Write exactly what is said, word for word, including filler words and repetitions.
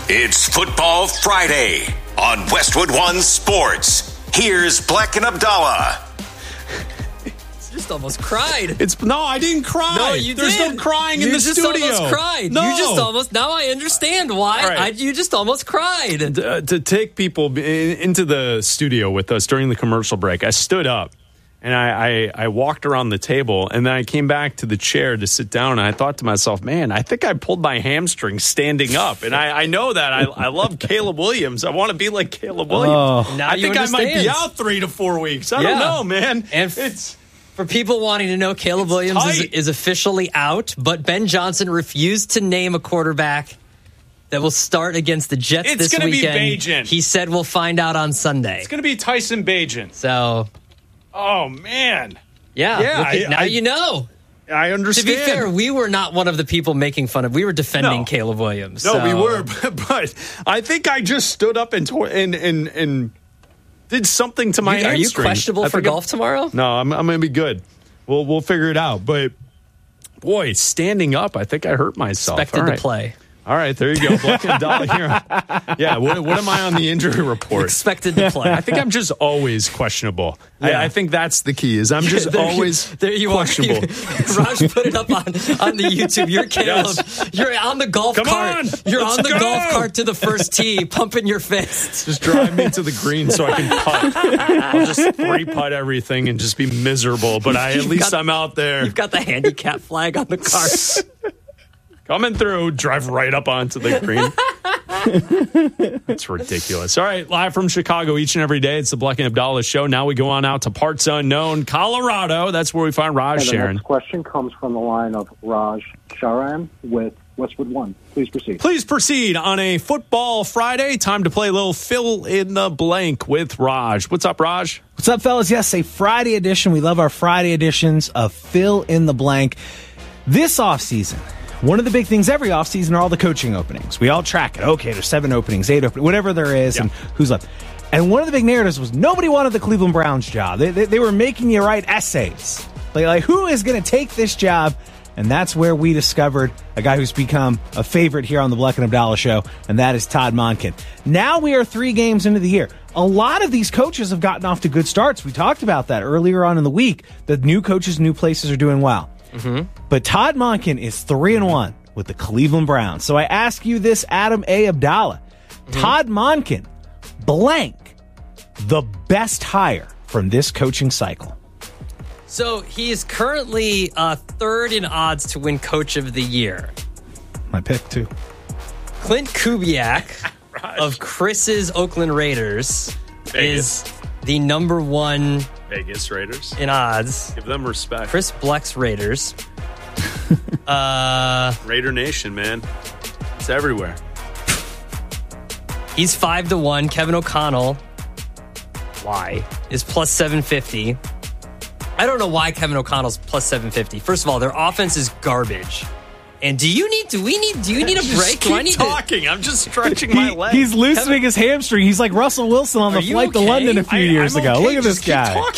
It's Football Friday on Westwood One Sports. Here's Black and Abdallah. Just almost cried. It's no, I didn't cry. No, you There's did. no crying you in the just studio. Almost cried. No. You just almost. Now I understand why. Right. I, you just almost cried. Uh, to take people in, into the studio with us during the commercial break, I stood up and I, I, I walked around the table, and then I came back to the chair to sit down, and I thought to myself, man, I think I pulled my hamstring standing up. And I, I know that. I, I love Caleb Williams. I want to be like Caleb Williams. Oh. Now I you think understand. I might be out three to four weeks. I Yeah. don't know, man. And f- it's... For people wanting to know, Caleb Williams is, is officially out, but Ben Johnson refused to name a quarterback that will start against the Jets It's this gonna weekend. be Bajan. He said we'll find out on Sunday. It's going to be Tyson Bajan. So, oh, man. yeah. Yeah, look at- I- now I- you know. I To understand. be fair, we were not one of the people making fun of. We were defending No. Caleb Williams. No, so. we were, but, but I think I just stood up and tore, and and and did something to my You- Are you hamstring. questionable I for think I'm- golf tomorrow? No, I'm I'm gonna be good. We'll we'll figure it out. But boy, standing up, I think I hurt myself. Expected All to right. play. All right, there you go. Black and Dollar here. Yeah, what, what am I on the injury report? Expected to play. I think I'm just always questionable. Yeah. I, I think that's the key. Is I'm just there, always there you questionable. are. Raj put it up on, on the YouTube. You're Caleb. Yes. You're on the golf Come cart. on, You're let's on the go. golf cart to the first tee, pumping your fist. Just drive me to the green so I can putt. I'll just three putt everything and just be miserable. But I, at You've least got- I'm out there. You've got the handicap flag on the cart. Coming through, drive right up onto the green. That's ridiculous. All right, live from Chicago each and every day. It's the Black and Abdallah Show. Now we go on out to parts unknown, Colorado. That's where we find Raj And the Sharon. next question comes from the line of Raj Sharan with Westwood One. Please proceed. Please proceed on a football Friday. Time to play a little fill in the blank with Raj. What's up, Raj? What's up, fellas? Yes, a Friday edition. We love our Friday editions of Fill in the Blank. This offseason, one of the big things every offseason are all the coaching openings. We all track it. Okay, there's seven openings, eight openings, whatever there is, Yeah. and who's left. And one of the big narratives was nobody wanted the Cleveland Browns job. They, they, they were making you write essays. Like, like who is going to take this job? And that's where we discovered a guy who's become a favorite here on the Black and Abdallah Show, and that is Todd Monken. Now we are three games into the year. A lot of these coaches have gotten off to good starts. We talked about that earlier on in the week. The new coaches, new places are doing well. Mm-hmm. But Todd Monken is three and one with the Cleveland Browns. So I ask you this, Adam A. Abdallah. Mm-hmm. Todd Monken, blank, the best hire from this coaching cycle. So he is currently uh, third in odds to win Coach of the Year. My pick, too. Clint Kubiak of Chris's Oakland Raiders Vegas. is the number one Vegas Raiders. in odds. Give them respect. Chris Bleck's Raiders. uh, Raider Nation, man. It's everywhere. he's five to one. Kevin O'Connell, why, is plus seven fifty. I don't know why Kevin O'Connell's plus seven fifty. First of all, their offense is garbage. And do you need? Do we need? Do you need a break? Just Do I keep need to? talking. I'm just stretching my He, legs. he's loosening his hamstring. He's like Russell Wilson on Are the you flight to okay? London a few I- years I'm ago. okay. Look at Just this keep guy. talking.